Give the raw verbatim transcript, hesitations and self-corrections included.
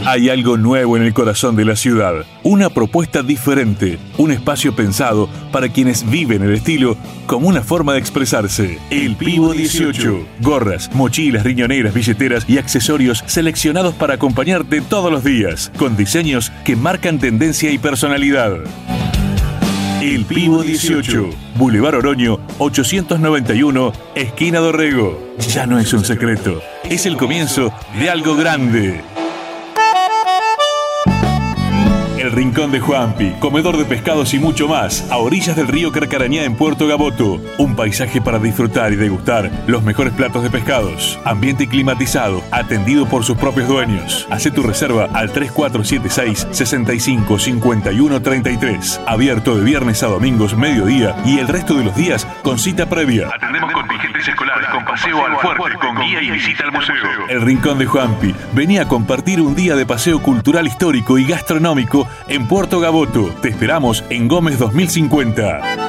Hay algo nuevo en el corazón de la ciudad, una propuesta diferente, un espacio pensado para quienes viven el estilo como una forma de expresarse. El Pivo dieciocho. Gorras, mochilas, riñoneras, billeteras y accesorios seleccionados para acompañarte todos los días, con diseños que marcan tendencia y personalidad. El Pivo dieciocho, Boulevard Oroño, ochocientos noventa y uno, esquina Dorrego. Ya no es un secreto, es el comienzo de algo grande. El Rincón de Juanpi, comedor de pescados y mucho más, a orillas del río Carcarañá en Puerto Gaboto. Un paisaje para disfrutar y degustar los mejores platos de pescados. Ambiente climatizado, atendido por sus propios dueños. Hacé tu reserva al tres cuatro siete seis, seis cinco, cinco uno tres tres. Abierto de viernes a domingos mediodía y el resto de los días con cita previa. Atendemos contingentes escolares con paseo al fuerte, con guía y visita al museo. El Rincón de Juanpi. Vení a compartir un día de paseo cultural, histórico y gastronómico en Puerto Gaboto. Te esperamos en Gómez dos mil cincuenta.